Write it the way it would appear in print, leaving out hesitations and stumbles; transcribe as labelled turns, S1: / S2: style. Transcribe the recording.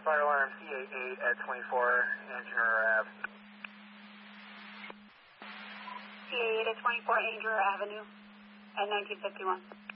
S1: fire alarm C88 at 24 Andrew Ave.
S2: C88 at 24 Andrew Avenue at 1951.